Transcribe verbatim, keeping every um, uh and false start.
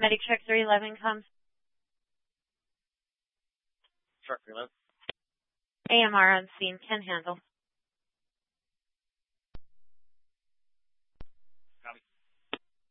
Medic Truck three eleven comes. Truck three eleven. A M R on scene, can handle.